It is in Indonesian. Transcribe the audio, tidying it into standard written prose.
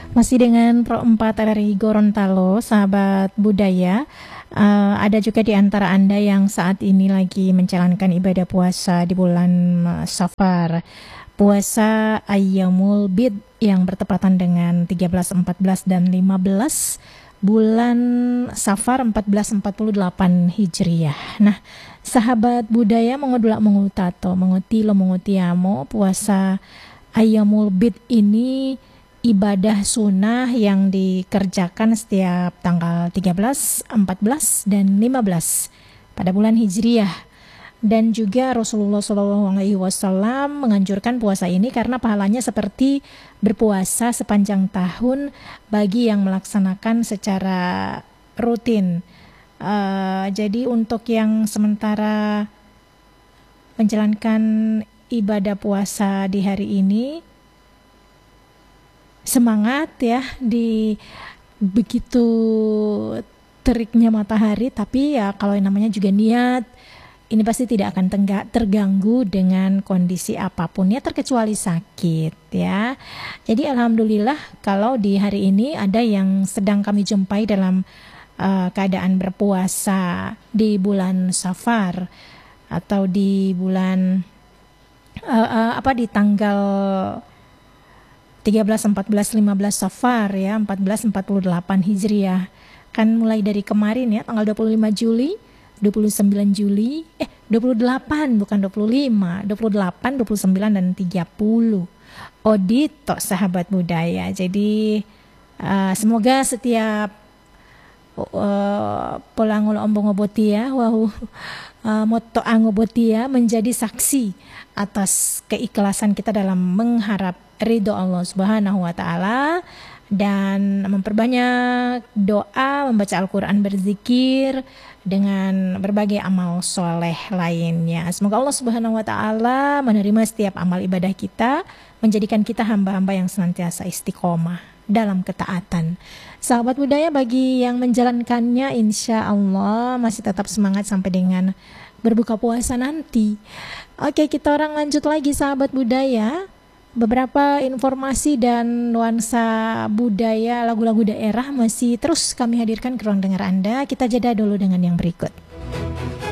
Masih dengan Pro 4 RRI Gorontalo, sahabat budaya. Ada juga di antara Anda yang saat ini lagi menjalankan ibadah puasa di bulan Safar. Puasa Ayyamul Bid yang bertepatan dengan 13, 14, dan 15 bulan Safar 1448 Hijriah. Nah, sahabat budaya mengodulak mengutato, mengutilo mengutiamo, puasa Ayyamul Bid ini ibadah sunnah yang dikerjakan setiap tanggal 13, 14, dan 15 pada bulan Hijriah. Dan juga Rasulullah SAW menganjurkan puasa ini karena pahalanya seperti berpuasa sepanjang tahun bagi yang melaksanakan secara rutin. Jadi untuk yang sementara menjalankan ibadah puasa di hari ini, semangat ya di begitu teriknya matahari, tapi ya kalau yang namanya juga niat, ini pasti tidak akan terganggu dengan kondisi apapun ya, terkecuali sakit ya. Jadi alhamdulillah kalau di hari ini ada yang sedang kami jumpai dalam keadaan berpuasa di bulan Safar atau di bulan di tanggal 13, 14, 15 Safar ya, 1448 Hijriah. Kan mulai dari kemarin ya, tanggal 25 Juli, 29 Juli, 28 bukan 25, 28, 29 dan 30. Odito sahabat budaya. Jadi semoga setiap polango ombong obotia wahu moto angobotia menjadi saksi atas keikhlasan kita dalam mengharap ridho Allah Subhanahu wa taala dan memperbanyak doa, membaca Al-Qur'an, berzikir dengan berbagai amal soleh lainnya. Semoga Allah Subhanahu wa taala menerima setiap amal ibadah kita, menjadikan kita hamba-hamba yang senantiasa istiqomah dalam ketaatan. Sahabat budaya, bagi yang menjalankannya insya Allah masih tetap semangat sampai dengan berbuka puasa nanti. Oke, kita orang lanjut lagi sahabat budaya. Beberapa informasi dan nuansa budaya lagu-lagu daerah masih terus kami hadirkan ke ruang dengar Anda. Kita jeda dulu dengan yang berikut.